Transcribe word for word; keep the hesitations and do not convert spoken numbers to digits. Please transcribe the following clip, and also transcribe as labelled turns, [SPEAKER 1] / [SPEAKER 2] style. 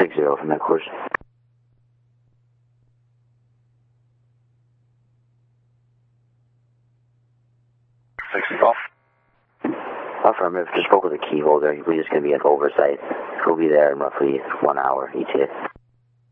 [SPEAKER 1] six zero from headquarters.
[SPEAKER 2] six zero.
[SPEAKER 1] Affirmative. Just spoke with the key holder. We're just going to be an oversight. He'll be there in roughly one hour, E T A.